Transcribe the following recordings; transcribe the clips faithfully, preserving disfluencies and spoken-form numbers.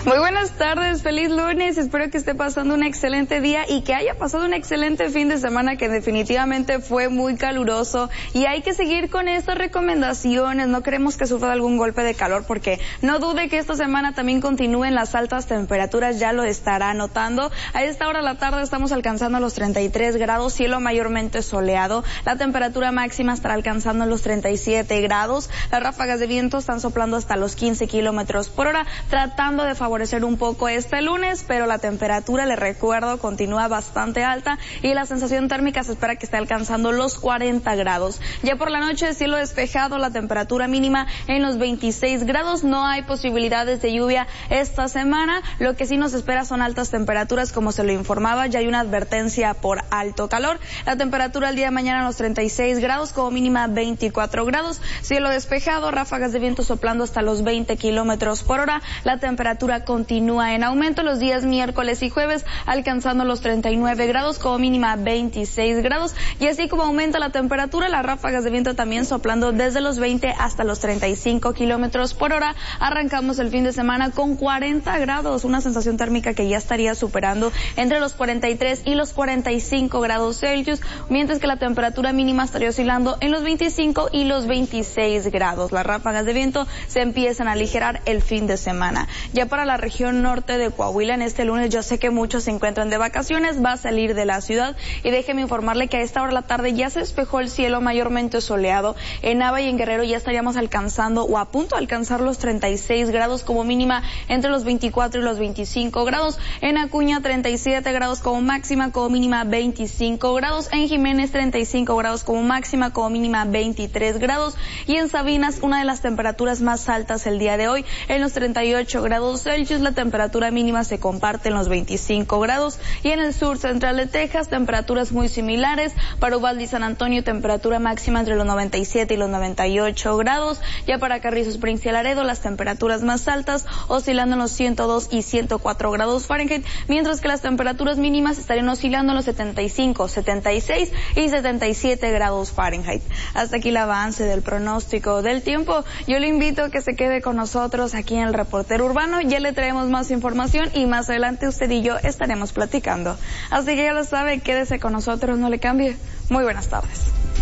Muy buenas tardes, feliz lunes, espero que esté pasando un excelente día y que haya pasado un excelente fin de semana que definitivamente fue muy caluroso y hay que seguir con estas recomendaciones, no queremos que sufra algún golpe de calor porque no dude que esta semana también continúen las altas temperaturas, ya lo estará notando. A esta hora de la tarde estamos alcanzando los treinta y tres grados, cielo mayormente soleado, la temperatura máxima estará alcanzando los treinta y siete grados, las ráfagas de viento están soplando hasta los quince kilómetros por hora, tratando de favorecer un poco este lunes, pero la temperatura, le recuerdo, continúa bastante alta y la sensación térmica se espera que esté alcanzando los cuarenta grados. Ya por la noche, cielo despejado, la temperatura mínima en los veintiséis grados, no hay posibilidades de lluvia esta semana, lo que sí nos espera son altas temperaturas, como se lo informaba, ya hay una advertencia por alto calor, la temperatura el día de mañana en los treinta y seis grados, como mínima veinticuatro grados, cielo despejado, ráfagas de viento soplando hasta los veinte kilómetros por hora, la temperatura continúa en aumento los días miércoles y jueves, alcanzando los treinta y nueve grados, como mínima veintiséis grados, y así como aumenta la temperatura, las ráfagas de viento también soplando desde los veinte hasta los treinta y cinco kilómetros por hora. Arrancamos el fin de semana con cuarenta grados, una sensación térmica que ya estaría superando entre los cuarenta y tres y los cuarenta y cinco grados Celsius, mientras que la temperatura mínima estaría oscilando en los veinticinco y los veintiséis grados. Las ráfagas de viento se empiezan a aligerar el fin de semana. Ya para la región norte de Coahuila, en este lunes yo sé que muchos se encuentran de vacaciones, va a salir de la ciudad y déjeme informarle que a esta hora de la tarde ya se despejó el cielo mayormente soleado. En Nava y en Guerrero ya estaríamos alcanzando o a punto de alcanzar los treinta y seis grados como mínima, entre los veinticuatro y los veinticinco grados. En Acuña treinta y siete grados como máxima, como mínima veinticinco grados. En Jiménez treinta y cinco grados como máxima, como mínima veintitrés grados. Y en Sabinas una de las temperaturas más altas el día de hoy, en los treinta y ocho grados Celsius. La temperatura mínima se comparte en los veinticinco grados y en el sur central de Texas temperaturas muy similares. Para Uvalde y San Antonio temperatura máxima entre los noventa y siete y los noventa y ocho grados. Ya para Carrizo Springs y Laredo las temperaturas más altas oscilando en los ciento dos y ciento cuatro grados Fahrenheit, mientras que las temperaturas mínimas estarían oscilando en los setenta y cinco, setenta y seis y setenta y siete grados Fahrenheit. Hasta aquí el avance del pronóstico del tiempo. Yo le invito a que se quede con nosotros aquí en el Reportero Urbano. Ya le traemos más información y más adelante usted y yo estaremos platicando. Así que ya lo sabe, quédese con nosotros, no le cambie. Muy buenas tardes.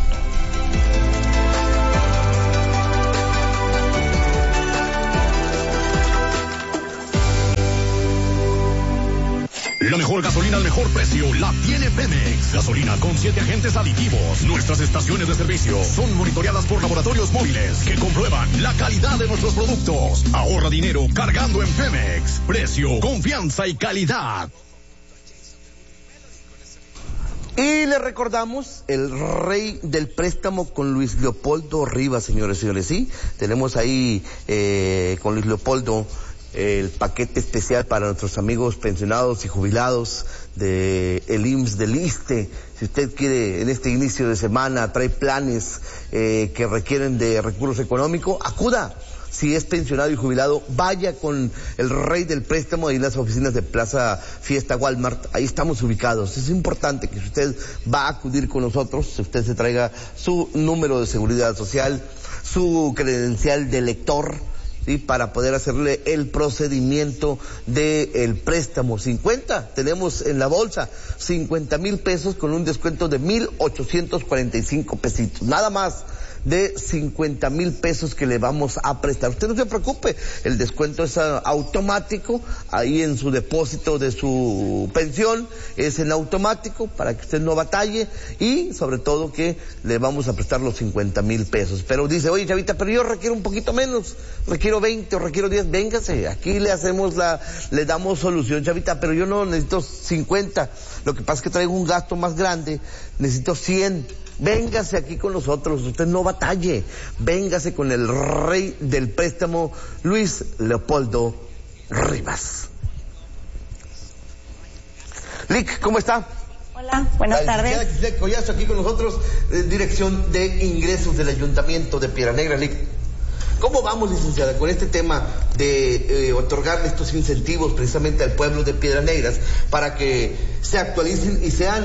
La mejor gasolina al mejor precio la tiene Pemex. Gasolina con siete agentes aditivos. Nuestras estaciones de servicio son monitoreadas por laboratorios móviles que comprueban la calidad de nuestros productos. Ahorra dinero cargando en Pemex. Precio, confianza y calidad. Y le recordamos el rey del préstamo con Luis Leopoldo Rivas, señores y señores. Sí, tenemos ahí eh, con Luis Leopoldo el paquete especial para nuestros amigos pensionados y jubilados de el I M S S del ISSSTE. Si usted quiere en este inicio de semana, trae planes eh, que requieren de recursos económicos, acuda. Si es pensionado y jubilado, vaya con el rey del préstamo ahí en las oficinas de Plaza Fiesta Walmart. Ahí estamos ubicados. Es importante que si usted va a acudir con nosotros, si usted se traiga su número de seguridad social, su credencial de lector, ¿sí?, para poder hacerle el procedimiento del préstamo. cincuenta tenemos en la bolsa, cincuenta mil pesos con un descuento de mil ochocientos cuarenta y cinco pesitos, nada más de cincuenta mil pesos que le vamos a prestar. Usted no se preocupe, el descuento es automático, ahí en su depósito de su pensión, es en automático para que usted no batalle y sobre todo que le vamos a prestar los cincuenta mil pesos. Pero dice, oye Chavita, pero yo requiero un poquito menos, requiero veinte o requiero diez, véngase, aquí le hacemos la, le damos solución, Chavita, pero yo no necesito cincuenta, lo que pasa es que traigo un gasto más grande, necesito cien. Véngase aquí con nosotros, usted no batalle, véngase con el rey del préstamo, Luis Leopoldo Rivas. Lic, ¿cómo está? Hola, buenas tardes. Lic Collazo aquí con nosotros, eh, Dirección de Ingresos del Ayuntamiento de Piedra Negra. Lic, ¿cómo vamos, licenciada, con este tema de eh, otorgarle estos incentivos precisamente al pueblo de Piedras Negras para que se actualicen y sean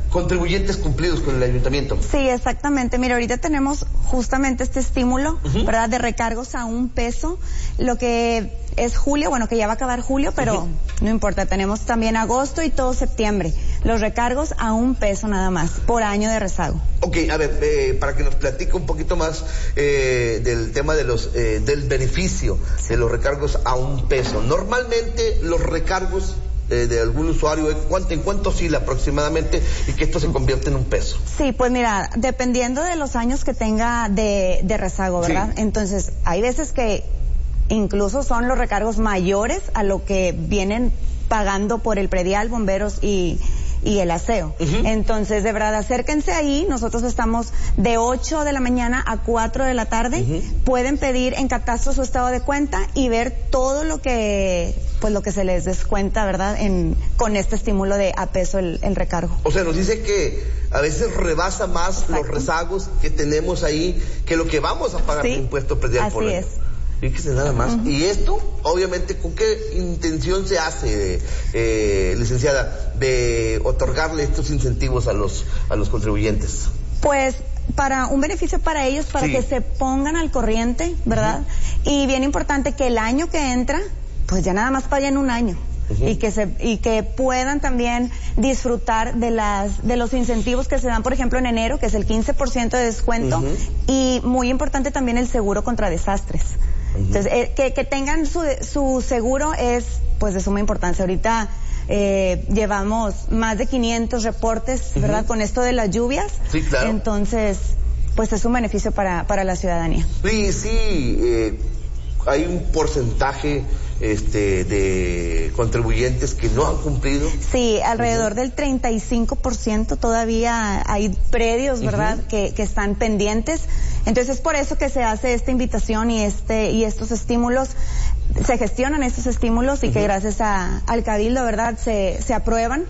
contribuyentes cumplidos con el ayuntamiento. Sí, exactamente. Mira, ahorita tenemos justamente este estímulo, uh-huh. ¿verdad? De recargos a un peso, lo que es julio, bueno, que ya va a acabar julio, pero uh-huh. no importa, tenemos también agosto y todo septiembre. Los recargos a un peso nada más, por año de rezago. Ok, a ver, eh, para que nos platique un poquito más eh, del tema de los eh, del beneficio de los recargos a un peso. Normalmente los recargos eh, de algún usuario, ¿en cuánto, en cuánto oscila aproximadamente y que esto se convierte en un peso? Sí, pues mira, dependiendo de los años que tenga de, de rezago, ¿verdad? Sí. Entonces, hay veces que incluso son los recargos mayores a lo que vienen pagando por el predial, bomberos y y el aseo. Uh-huh. Entonces, de verdad, acérquense ahí. Nosotros estamos de ocho de la mañana a cuatro de la tarde. Uh-huh. Pueden pedir en Catastro su estado de cuenta y ver todo lo que, pues lo que se les descuenta, ¿verdad? En, con este estímulo de a peso el, el recargo. O sea, nos dice que a veces rebasa más Exacto. los rezagos que tenemos ahí que lo que vamos a pagar sí, de impuesto predial por año. Así es. Fíjese nada más. Uh-huh. Y esto, obviamente, ¿con qué intención se hace, eh, licenciada, de otorgarle estos incentivos a los a los contribuyentes? Pues para un beneficio para ellos, para sí. que se pongan al corriente, ¿verdad? Uh-huh. Y bien importante que el año que entra, pues ya nada más paguen un año. Uh-huh. Y que se y que puedan también disfrutar de las de los incentivos que se dan, por ejemplo, en enero, que es el quince por ciento de descuento, uh-huh. y muy importante también el seguro contra desastres. Uh-huh. Entonces, eh, que, que tengan su, su seguro es pues de suma importancia. Ahorita eh, llevamos más de quinientos reportes, uh-huh. ¿verdad? Con esto de las lluvias. Sí, claro. Entonces, pues es un beneficio para, para la ciudadanía. Sí, sí, eh, hay un porcentaje este de contribuyentes que no han cumplido. Sí, alrededor uh-huh. del treinta y cinco por ciento todavía hay predios, ¿verdad? Uh-huh. que, que están pendientes. Entonces es por eso que se hace esta invitación y este y estos estímulos, se gestionan estos estímulos y uh-huh. que gracias a, al Cabildo, ¿verdad? Se, se aprueban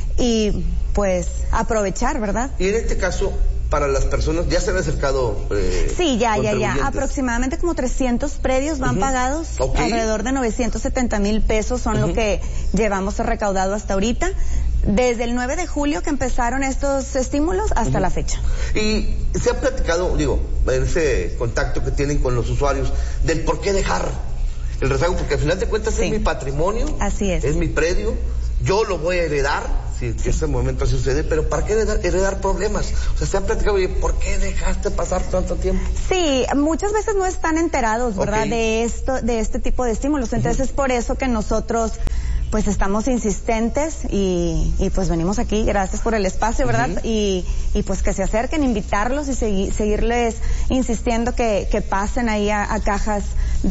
y pues aprovechar, ¿verdad? Y en este caso, para las personas, ¿ya se han acercado? Eh, sí, ya, ya, ya. Aproximadamente como trescientos predios van uh-huh. pagados. Okay. Alrededor de novecientos setenta mil pesos son uh-huh. lo que llevamos recaudado hasta ahorita. Desde el nueve de julio que empezaron estos estímulos hasta uh-huh. la fecha. Y se ha platicado, digo, en ese contacto que tienen con los usuarios, del por qué dejar el rezago, porque al final de cuentas sí. es mi patrimonio. Así es. Es mi predio. Yo lo voy a heredar, si sí. ese momento así sucede, pero ¿para qué heredar, heredar problemas? O sea, se ha platicado, oye, ¿por qué dejaste pasar tanto tiempo? Sí, muchas veces no están enterados, ¿verdad? Okay. De esto, de este tipo de estímulos. Entonces uh-huh. es por eso que nosotros pues estamos insistentes y, y pues venimos aquí, gracias por el espacio, ¿verdad? Uh-huh. Y, y pues que se acerquen, invitarlos y segui, seguirles insistiendo que, que pasen ahí a, a cajas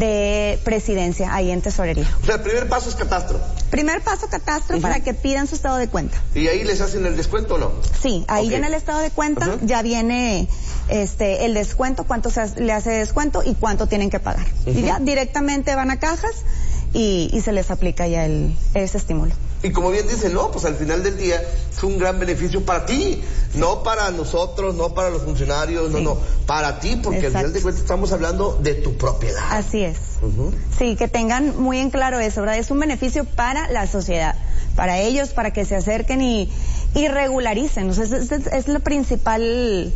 de presidencia, ahí en tesorería. O sea, el primer paso es catastro. Primer paso catastro uh-huh. para que pidan su estado de cuenta. ¿Y ahí les hacen el descuento o no? Sí, ahí okay. en el estado de cuenta uh-huh. ya viene este el descuento, cuánto se hace, le hace descuento y cuánto tienen que pagar. Uh-huh. Y ya directamente van a cajas y, y se les aplica ya el ese estímulo. Y como bien dice, no, pues al final del día es un gran beneficio para ti, sí. no para nosotros, no para los funcionarios, sí. no, no, para ti, porque Exacto. al final de cuentas estamos hablando de tu propiedad. Así es. Uh-huh. Sí, que tengan muy en claro eso, ¿verdad? Es un beneficio para la sociedad, para ellos, para que se acerquen y, y regularicen. O sea, es, es, es lo principal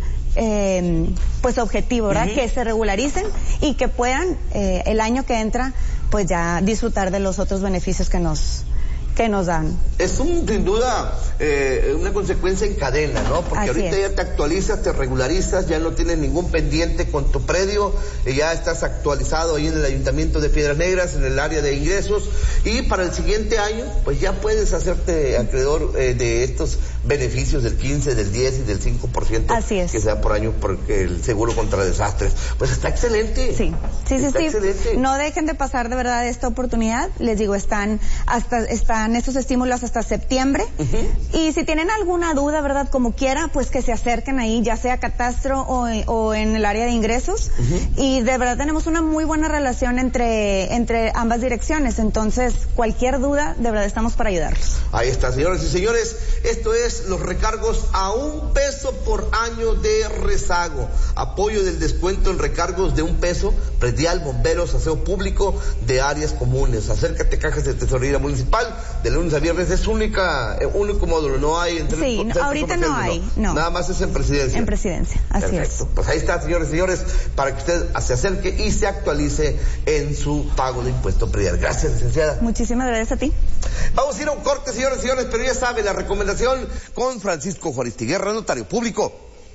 eh, pues objetivo, ¿verdad? Uh-huh. Que se regularicen y que puedan eh, el año que entra pues ya disfrutar de los otros beneficios que nos que nos dan. Es un, sin duda eh, una consecuencia en cadena, ¿no? Porque Así ahorita es. ya te actualizas, te regularizas, ya no tienes ningún pendiente con tu predio, eh, ya estás actualizado ahí en el Ayuntamiento de Piedras Negras, en el área de ingresos, y para el siguiente año, pues ya puedes hacerte acreedor eh, de estos beneficios del quince, del diez y del cinco por ciento Así es. que se da por año por el seguro contra desastres. Pues está excelente. Sí, sí, sí, está sí. Excelente. No dejen de pasar de verdad esta oportunidad. Les digo, están hasta están estos estímulos hasta septiembre. Uh-huh. Y si tienen alguna duda, verdad, como quiera, pues que se acerquen ahí, ya sea catastro o, o en el área de ingresos. Uh-huh. Y de verdad tenemos una muy buena relación entre entre ambas direcciones. Entonces, cualquier duda, de verdad estamos para ayudarlos. Ahí está, señoras y señores. Esto es los recargos a un peso por año de rezago. Apoyo del descuento en recargos de un peso, predial, bomberos, aseo público de áreas comunes. Acércate, cajas de tesorería municipal. de lunes a viernes, es única, eh, único módulo, no hay... Entre sí, no, ahorita no hay, no. Nada más es en Presidencia. En Presidencia, así Perfecto. es. Pues ahí está, señores y señores, para que usted se acerque y se actualice en su pago de impuesto predial. Gracias, licenciada. Muchísimas gracias a ti. Vamos a ir a un corte, señores y señores, pero ya sabe, la recomendación con Francisco Juaristi Guerra, notario público.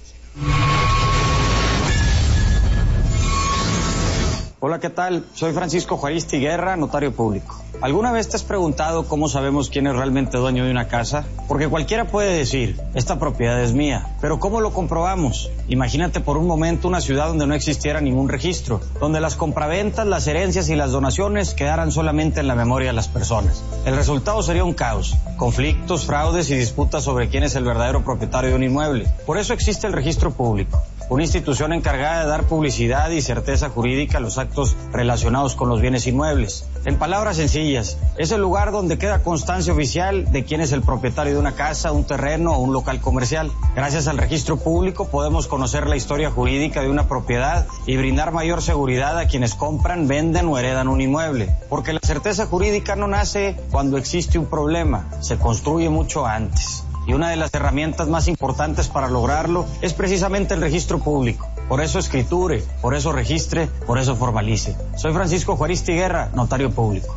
Hola, ¿qué tal? Soy Francisco Juaristi Guerra, notario público. ¿Alguna vez te has preguntado cómo sabemos quién es realmente dueño de una casa? Porque cualquiera puede decir, esta propiedad es mía, pero ¿cómo lo comprobamos? Imagínate por un momento una ciudad donde no existiera ningún registro, donde las compraventas, las herencias y las donaciones quedaran solamente en la memoria de las personas. El resultado sería un caos, conflictos, fraudes y disputas sobre quién es el verdadero propietario de un inmueble. Por eso existe el registro público, una institución encargada de dar publicidad y certeza jurídica a los actos relacionados con los bienes inmuebles. En palabras sencillas, es el lugar donde queda constancia oficial de quién es el propietario de una casa, un terreno o un local comercial. Gracias al registro público podemos conocer la historia jurídica de una propiedad y brindar mayor seguridad a quienes compran, venden o heredan un inmueble. Porque la certeza jurídica no nace cuando existe un problema, se construye mucho antes. Y una de las herramientas más importantes para lograrlo es precisamente el registro público. Por eso escriture, por eso registre, por eso formalice. Soy Francisco Juaristi Guerra, notario público.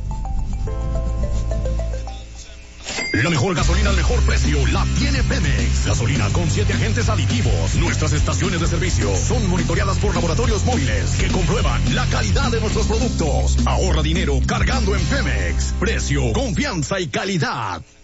La mejor gasolina al mejor precio la tiene Pemex. Gasolina con siete agentes aditivos. Nuestras estaciones de servicio son monitoreadas por laboratorios móviles que comprueban la calidad de nuestros productos. Ahorra dinero cargando en Pemex. Precio, confianza y calidad.